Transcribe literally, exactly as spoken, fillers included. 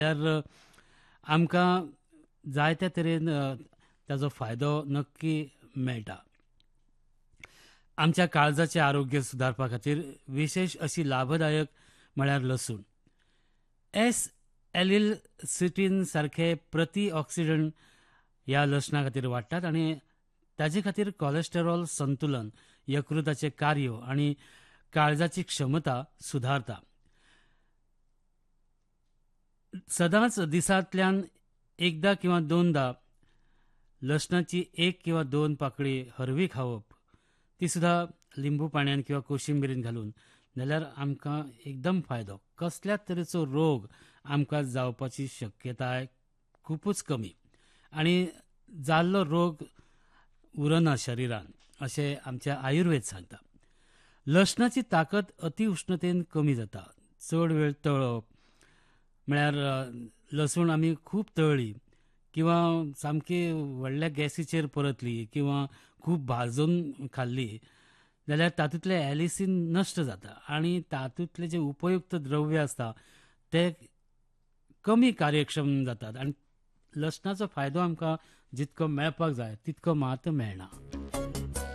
तर आमकां जायत्या तरेन अ, ताजो फायदो नक्की मेळटा. आमच्या काळजाचे आरोग्य सुदारपा खातीर विशेष अशी लाभदायक म्हळ्यार लसूण. एस एलिलसिटीन सारखे प्रति ऑक्सिडंट ह्या लसणा खातीर वाडटात आनी ताजे खातीर कोलेस्टेरॉल संतुलन, यकृताचें कार्य आनी काळजाची क्षमता सुदारता. सदांच दिसांतल्यान एकदां किंवा दोनदां लसणाची एक किंवा दोन पाकळी हरवी खावप, ती सुद्दां लिंबू पाण्यान किंवा कोशिंबिरीन घालून, जाल्यार आमकां एकदम फायदो. कसल्याच तरेचो रोग आमकां जावपाची शक्यताय खुपूच कमी आनी जाल्लो रोग उरना शरिरान, अशें आमचे आयुर्वेद सांगता. लसणाची ताकद अति उश्णतेन कमी जाता. चड वेळ तळप म्हळ्यार अ, लसूण आमी खूब तळ्ळी किंवा सामकी व्हडल्या गॅसीचेर परतली किंवा खूब भाजून खाल्ली जाल्यार तातूंतलें एलिसीन नश्ट जाता आनी तातूंतले जे उपयुक्त द्रव्य आसता ते कमी कार्यक्षम जातात आनी लसणाचो फायदो आमकां जितको मेळपाक जाय तितको मात मेळना.